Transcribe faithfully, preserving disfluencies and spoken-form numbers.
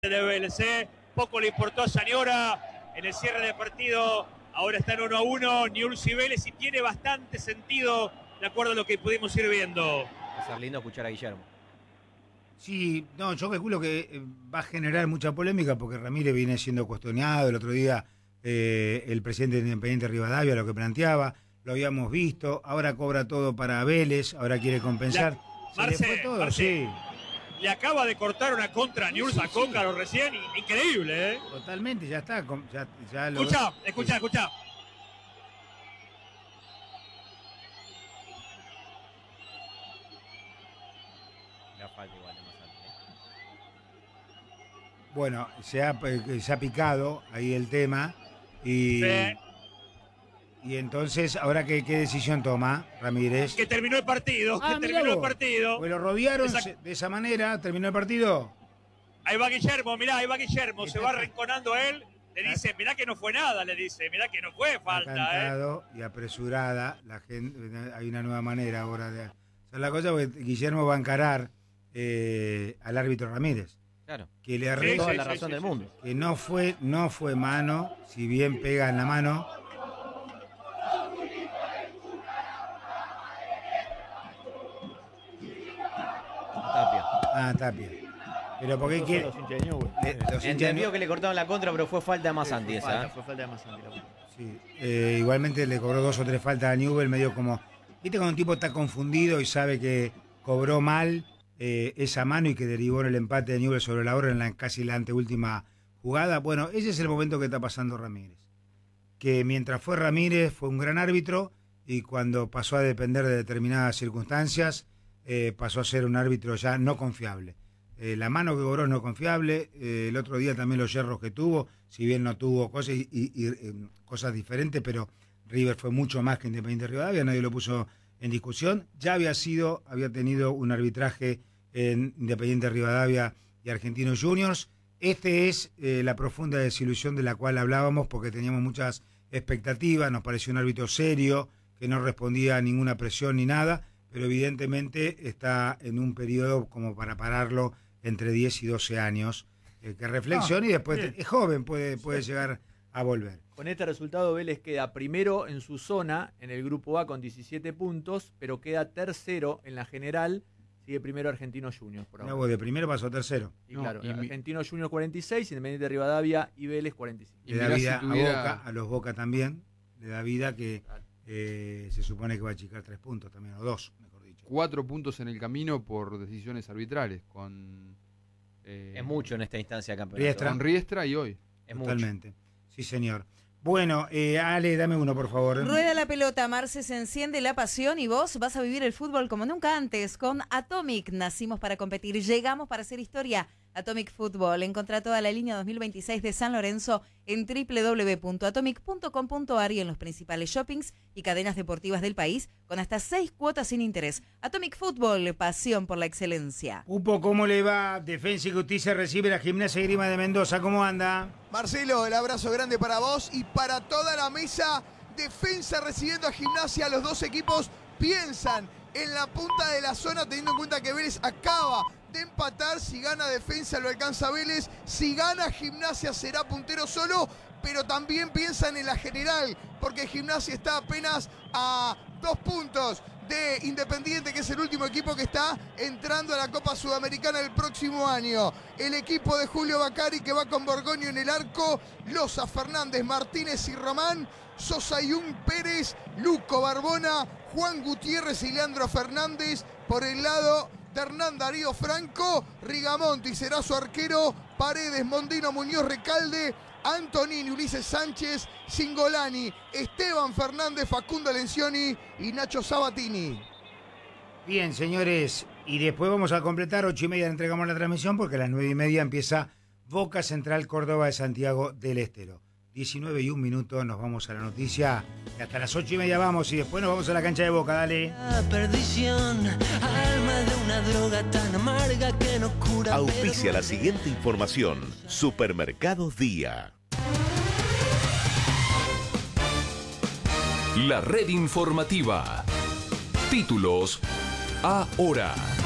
de Vélez, ¿eh? Poco le importó a Saniora en el cierre del partido. Ahora están uno a uno, Newell's y Vélez, y tiene bastante sentido de acuerdo a lo que pudimos ir viendo. Va a ser lindo escuchar a Guillermo. Sí, no, yo calculo que va a generar mucha polémica porque Ramírez viene siendo cuestionado. El otro día eh, el presidente de Independiente Rivadavia lo que planteaba, lo habíamos visto, ahora cobra todo para Vélez, ahora quiere compensar. La, Se Marce, le fue todo, Marce, sí. Le acaba de cortar una contra a Newell's sí, sí, a Cóncaro sí. recién, increíble, ¿eh? Totalmente, ya está. Ya, ya lo escucha, ves. escucha, escucha. La falta igual de más alto, ¿eh? Bueno, se ha, se ha picado ahí el tema y... Sí. Y entonces, ¿ahora qué, qué decisión toma Ramírez? Que terminó el partido, ah, que terminó vos. el partido. Pues lo rodearon Exact... de esa manera, terminó el partido. Ahí va Guillermo, mirá, ahí va Guillermo, se va arrinconando él, le dice, mirá que no fue nada, le dice, mirá que no fue falta. Cantado eh. y apresurada, la gente, hay una nueva manera ahora de hacer la cosa, porque Guillermo va a encarar eh, al árbitro Ramírez. Claro. Que le arregló sí, toda sí, la razón sí, del sí, mundo. Que no fue, no fue mano, si bien pega en la mano. Tapia. Ah, Tapia. Pero porque hay que. Entendió que le cortaron la contra, pero fue falta de Masanti esa. Falta, fue falta de Masanti. Sí. Eh, igualmente le cobró dos o tres faltas a Newell, medio como. Viste cuando un tipo está confundido y sabe que cobró mal eh, esa mano y que derivó en el empate de Newell sobre la hora en la casi la anteúltima jugada. Bueno, ese es el momento que está pasando Ramírez. Que mientras fue Ramírez fue un gran árbitro y cuando pasó a depender de determinadas circunstancias. Eh, pasó a ser un árbitro ya no confiable. Eh, la mano que cobró no confiable, eh, el otro día también los yerros que tuvo, si bien no tuvo cosas, y, y, y, eh, cosas diferentes, pero River fue mucho más que Independiente Rivadavia, nadie lo puso en discusión. Ya había sido, había tenido un arbitraje en Independiente Rivadavia y Argentinos Juniors. Este es eh, la profunda desilusión de la cual hablábamos porque teníamos muchas expectativas, nos pareció un árbitro serio, que no respondía a ninguna presión ni nada, pero evidentemente está en un periodo como para pararlo entre diez y doce años, eh, que reflexione ah, y después bien. Es joven, puede, puede sí. llegar a volver. Con este resultado Vélez queda primero en su zona, en el grupo A con diecisiete puntos, pero queda tercero en la general, sigue primero Argentinos Juniors. Por ahora. No, de primero pasó tercero. Y no, claro, y Argentinos Juniors cuarenta y seis, Independiente Rivadavia y Vélez cuarenta y cinco. Le da vida si tuviera... a Boca, a los Boca también, le da vida que... Claro. Eh, se supone que va a achicar tres puntos también, o dos, mejor dicho. Cuatro puntos en el camino por decisiones arbitrales, con... Eh, es mucho en esta instancia, campeonato. Riestra. Con Riestra y hoy. Es Totalmente. Mucho. Sí, señor. Bueno, eh, Ale, dame uno, por favor. Rueda la pelota, Marce, se enciende la pasión y vos vas a vivir el fútbol como nunca antes con Atomic. Nacimos para competir, llegamos para hacer historia. Atomic Fútbol. Encontrá toda la línea dos mil veintiséis de San Lorenzo en doble u doble u doble u punto atomic punto com punto a r y en los principales shoppings y cadenas deportivas del país con hasta seis cuotas sin interés. Atomic Fútbol, pasión por la excelencia. Upo, ¿cómo le va? Defensa y Justicia recibe la Gimnasia y Grima de Mendoza. ¿Cómo anda? Marcelo, el abrazo grande para vos y para toda la mesa. Defensa recibiendo a Gimnasia. Los dos equipos piensan en la punta de la zona, teniendo en cuenta que Vélez acaba de empatar. Si gana Defensa lo alcanza Vélez, si gana Gimnasia será puntero solo, pero también piensan en la general, porque Gimnasia está apenas a dos puntos de Independiente, que es el último equipo que está entrando a la Copa Sudamericana el próximo año. El equipo de Julio Bacari, que va con Borgoño en el arco, Loza, Fernández, Martínez y Román, Sosayún, Pérez, Luco, Barbona, Juan Gutiérrez y Leandro Fernández. Por el lado de Hernán Darío Franco, Rigamonti será su arquero, Paredes, Mondino, Muñoz, Recalde, Antonini, Ulises Sánchez, Singolani, Esteban Fernández, Facundo Lencioni y Nacho Sabatini. Bien, señores, y después vamos a completar, ocho y media entregamos la transmisión porque a las nueve y media empieza Boca Central Córdoba de Santiago del Estero. diecinueve y un minuto, nos vamos a la noticia y hasta las ocho y media vamos y después nos vamos a la cancha de Boca, dale. La perdición, alma de una droga tan amarga que no cura. Auspicia la siguiente información. Supermercados Día. La red informativa. Títulos ahora.